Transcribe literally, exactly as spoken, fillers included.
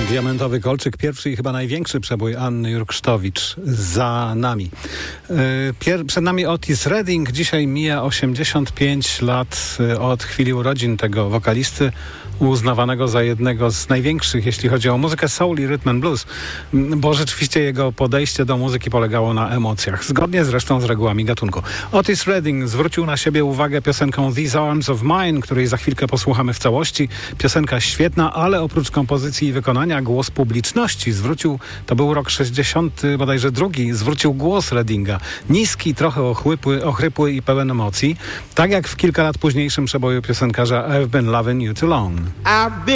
Diamentowy kolczyk, pierwszy i chyba największy przebój Anny Jurksztowicz za nami. Pier- przed nami Otis Redding. Dzisiaj mija osiemdziesiąt pięć lat od chwili urodzin tego wokalisty, uznawanego za jednego z największych, jeśli chodzi o muzykę soul i rhythm and blues, bo rzeczywiście jego podejście do muzyki polegało na emocjach, zgodnie zresztą z regułami gatunku. Otis Redding zwrócił na siebie uwagę piosenką These Arms of Mine, której za chwilkę posłuchamy w całości. Piosenka świetna, ale oprócz kompozycji i wykonania głos publiczności zwrócił, to był rok sześćdziesiąty, bodajże drugi, zwrócił głos Reddinga. Niski, trochę ochrypły, ochrypły i pełen emocji, tak jak w kilka lat późniejszym przeboju piosenkarza I've Been Loving You Too Long. I've been